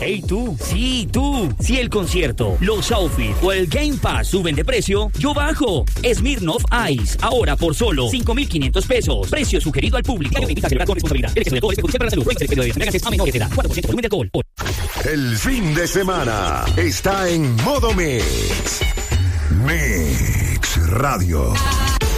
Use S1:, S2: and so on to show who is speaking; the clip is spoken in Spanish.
S1: Hey tú, sí tú, si el concierto, los outfits o el Game Pass suben de precio, yo bajo. Smirnoff Ice, ahora por solo 5.500 pesos. Precio sugerido al público. Evita celebrar con responsabilidad. El exceso de alcohol es perjudicial para la salud. Prohíbe el expendio de bebidas a menores de edad. 4% volumen de alcohol.
S2: El fin de semana está en modo Mix. Mix Radio.